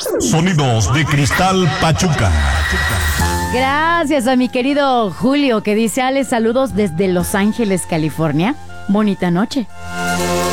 Sonidos de Cristal Pachuca. Gracias a mi querido Julio, que dice: Ale, saludos desde Los Ángeles, California. Bonita noche.